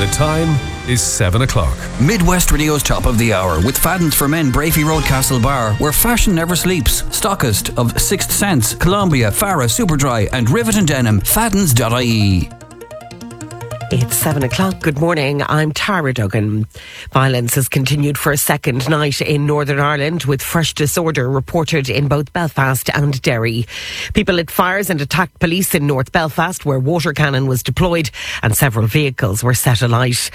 The time is 7 o'clock. Midwest Radio's top of the hour with Fadden's for Men, Brafey Road, Castlebar, where fashion never sleeps. Stockist of Sixth Sense, Columbia, Farah, Superdry and Rivet and Denim. Faddens.ie. It's 7 o'clock. Good morning. I'm Tara Duggan. Violence has continued for a second night in Northern Ireland, with fresh disorder reported in both Belfast and Derry. People lit fires and attacked police in North Belfast, where water cannon was deployed and several vehicles were set alight.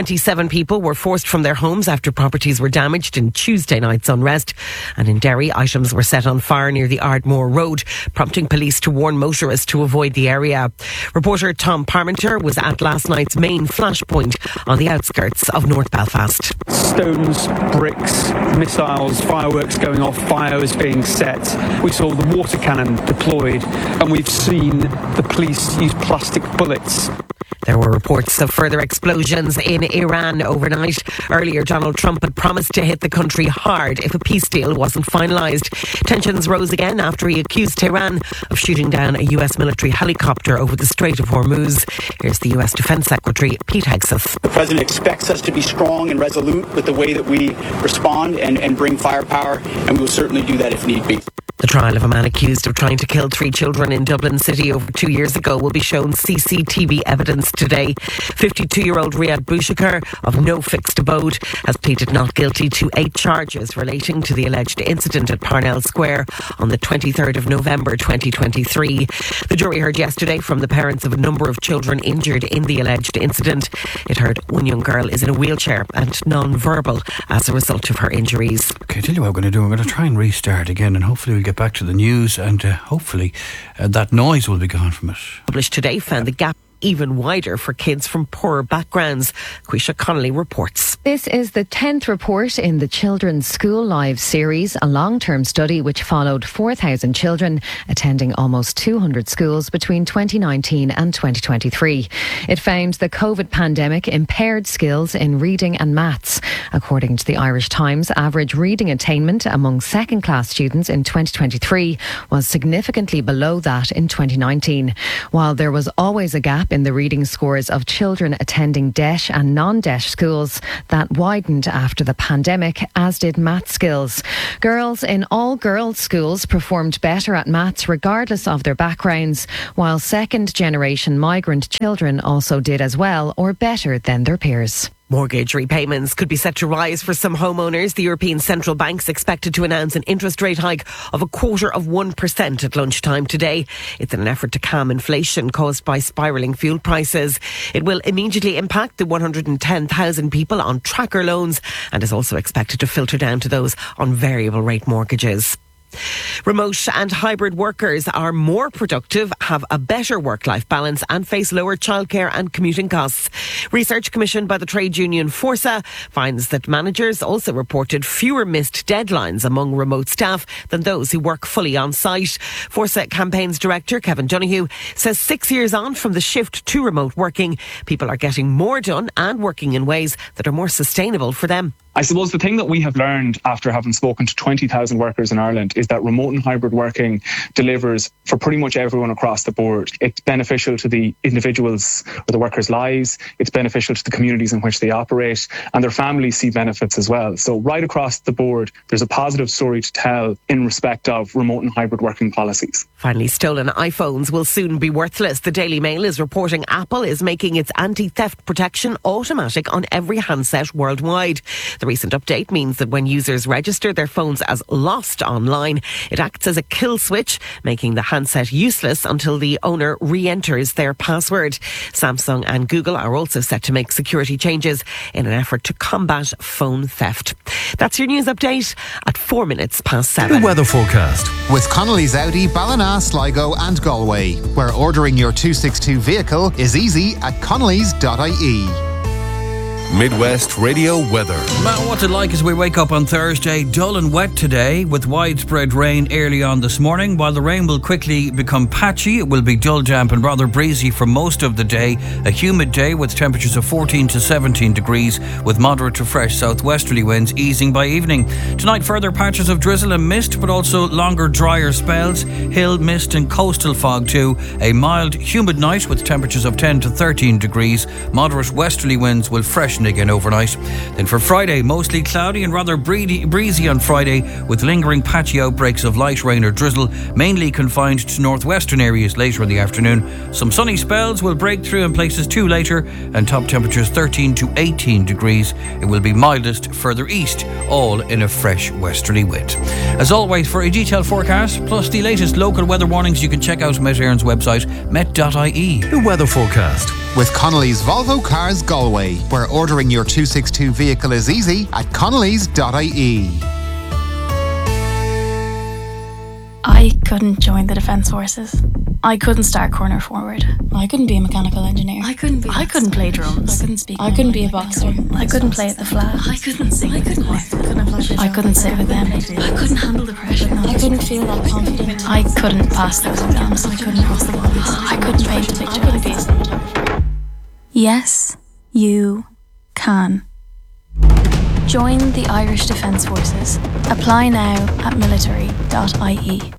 27 people were forced from their homes after properties were damaged in Tuesday night's unrest. And in Derry, items were set on fire near the Ardmore Road, prompting police to warn motorists to avoid the area. Reporter Tom Parmenter was at last night's main flashpoint on the outskirts of North Belfast. Stones, bricks, missiles, fireworks going off, fires being set. We saw the water cannon deployed, and we've seen the police use plastic bullets. There were reports of further explosions in Iran overnight. Earlier, Donald Trump had promised to hit the country hard if a peace deal wasn't finalised. Tensions rose again after he accused Tehran of shooting down a US military helicopter over the Strait of Hormuz. Here's the US Defence Secretary, Pete Hegseth. The President expects us to be strong and resolute with the way that we respond and bring firepower, and we will certainly do that if need be. The trial of a man accused of trying to kill 3 children in Dublin City over 2 years ago will be shown CCTV evidence today. 52-year-old Riyad Bouchakar, of no fixed abode, has pleaded not guilty to 8 charges relating to the alleged incident at Parnell Square on the 23rd of November 2023. The jury heard yesterday from the parents of a number of children injured in the alleged incident. It heard one young girl is in a wheelchair and non-verbal as a result of her injuries. Okay, I'll tell you what I'm going to do. I'm going to try and restart again, and hopefully we'll get back to the news, and hopefully that noise will be gone from it. Published today found the gap even wider for kids from poorer backgrounds. Quisha Connolly reports. This is the 10th report in the Children's School Lives series, a long-term study which followed 4,000 children attending almost 200 schools between 2019 and 2023. It found the COVID pandemic impaired skills in reading and maths. According to the Irish Times, average reading attainment among second-class students in 2023 was significantly below that in 2019. While there was always a gap in the reading scores of children attending DEIS and non-DEIS schools, that widened after the pandemic, as did maths skills. Girls in all girls schools performed better at maths regardless of their backgrounds, while second generation migrant children also did as well or better than their peers. Mortgage repayments could be set to rise for some homeowners. The European Central Bank's expected to announce an interest rate hike of 0.25% at lunchtime today. It's in an effort to calm inflation caused by spiralling fuel prices. It will immediately impact the 110,000 people on tracker loans and is also expected to filter down to those on variable rate mortgages. Remote and hybrid workers are more productive, have a better work-life balance and face lower childcare and commuting costs. Research commissioned by the trade union Forsa finds that managers also reported fewer missed deadlines among remote staff than those who work fully on site. Forsa campaigns director Kevin Donoghue says 6 years on from the shift to remote working, people are getting more done and working in ways that are more sustainable for them. I suppose the thing that we have learned after having spoken to 20,000 workers in Ireland is that remote and hybrid working delivers for pretty much everyone across the board. It's beneficial to the individuals or the workers' lives, it's beneficial to the communities in which they operate, and their families see benefits as well. So right across the board, there's a positive story to tell in respect of remote and hybrid working policies. Finally, stolen iPhones will soon be worthless. The Daily Mail is reporting Apple is making its anti-theft protection automatic on every handset worldwide. The recent update means that when users register their phones as lost online, it acts as a kill switch, making the handset useless until the owner re-enters their password. Samsung and Google are also set to make security changes in an effort to combat phone theft. That's your news update at 7:04. The weather forecast with Connolly's Audi, Ballina, Sligo and Galway, where ordering your 262 vehicle is easy at connellys.ie. Midwest Radio weather. Well, what's it like as we wake up on Thursday? Dull and wet today with widespread rain early on this morning. While the rain will quickly become patchy, it will be dull, damp and rather breezy for most of the day. A humid day with temperatures of 14 to 17 degrees with moderate to fresh southwesterly winds easing by evening. Tonight, further patches of drizzle and mist, but also longer, drier spells. Hill mist and coastal fog too. A mild, humid night with temperatures of 10 to 13 degrees. Moderate westerly winds will freshen again overnight. Then for Friday, mostly cloudy and rather breezy on Friday with lingering patchy outbreaks of light rain or drizzle, mainly confined to northwestern areas later in the afternoon. Some sunny spells will break through in places too later and top temperatures 13 to 18 degrees. It will be mildest further east, all in a fresh westerly wind. As always, for a detailed forecast plus the latest local weather warnings, you can check out Met Éireann's website, met.ie. The weather forecast. With Connolly's Volvo Cars Galway, where ordering your 262 vehicle is easy at connellys.ie. I couldn't join the Defence Forces. I couldn't start corner forward. I couldn't be a mechanical engineer. I couldn't play drums. I couldn't speak. I couldn't be a boxer. I couldn't play at the flag. I couldn't sing. I couldn't sit with them. I couldn't handle the pressure. I couldn't feel that confident. I couldn't pass those exams. I couldn't cross the borders. I couldn't paint a picture. I couldn't be a soldier. Yes, you can. Join the Irish Defence Forces. Apply now at military.ie.